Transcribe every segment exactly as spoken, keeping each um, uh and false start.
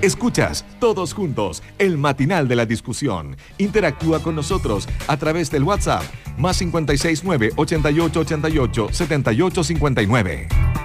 Escuchas Todos Juntos, el matinal de la discusión. Interactúa con nosotros a través del WhatsApp, más cinco seis nueve, ocho ocho ocho ocho, siete ocho cinco nueve.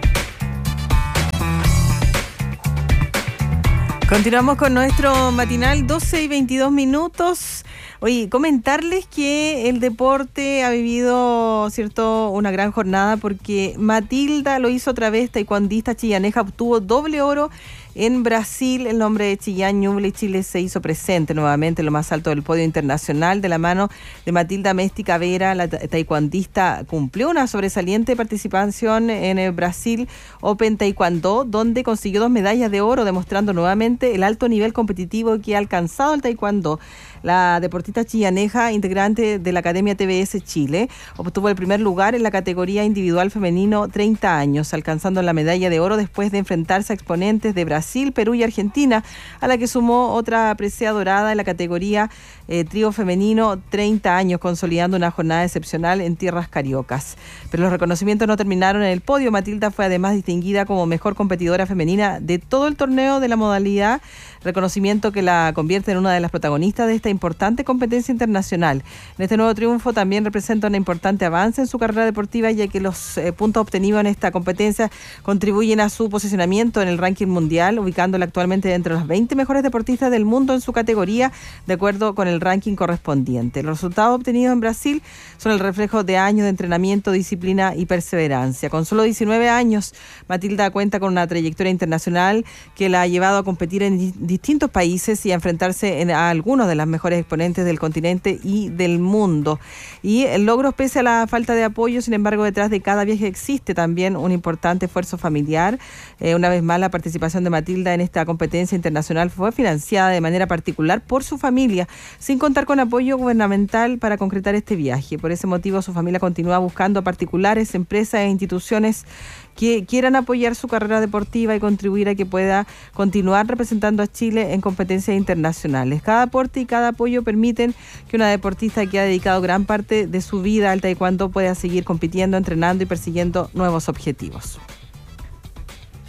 Continuamos con nuestro matinal, doce y veintidós minutos. Oye, comentarles que el deporte ha vivido, cierto, una gran jornada porque Matilda lo hizo otra vez, taekwondista chillaneja, obtuvo doble oro en Brasil. El nombre de Chillán, Ñuble y Chile se hizo presente nuevamente en lo más alto del podio internacional de la mano de Matilda Méstica Vera. La taekwondista cumplió una sobresaliente participación en el Brasil Open Taekwondo, donde consiguió dos medallas de oro, demostrando nuevamente el alto nivel competitivo que ha alcanzado el taekwondo. La deportista chillaneja, integrante de la Academia T B S Chile, obtuvo el primer lugar en la categoría individual femenino treinta años, alcanzando la medalla de oro después de enfrentarse a exponentes de Brasil, Perú y Argentina, a la que sumó otra presea dorada en la categoría eh, trío femenino treinta años, consolidando una jornada excepcional en tierras cariocas. Pero los reconocimientos no terminaron en el podio. Matilda fue además distinguida como mejor competidora femenina de todo el torneo de la modalidad, reconocimiento que la convierte en una de las protagonistas de esta importante competencia internacional. En este nuevo triunfo también representa un importante avance en su carrera deportiva, ya que los eh, puntos obtenidos en esta competencia contribuyen a su posicionamiento en el ranking mundial, ubicándola actualmente entre los veinte mejores deportistas del mundo en su categoría, de acuerdo con el ranking correspondiente. Los resultados obtenidos en Brasil son el reflejo de años de entrenamiento, disciplina y perseverancia. Con solo diecinueve años, Matilda cuenta con una trayectoria internacional que la ha llevado a competir en di- distintos países y a enfrentarse en, a algunos de las mejores exponentes del continente y del mundo. Y el logro, pese a la falta de apoyo, sin embargo, detrás de cada viaje existe también un importante esfuerzo familiar. Eh, una vez más, la participación de Matilda en esta competencia internacional fue financiada de manera particular por su familia, sin contar con apoyo gubernamental para concretar este viaje. Por ese motivo, su familia continúa buscando a particulares, empresas e instituciones que quieran apoyar su carrera deportiva y contribuir a que pueda continuar representando a Chile en competencias internacionales. Cada aporte y cada apoyo permiten que una deportista que ha dedicado gran parte de su vida al taekwondo pueda seguir compitiendo, entrenando y persiguiendo nuevos objetivos.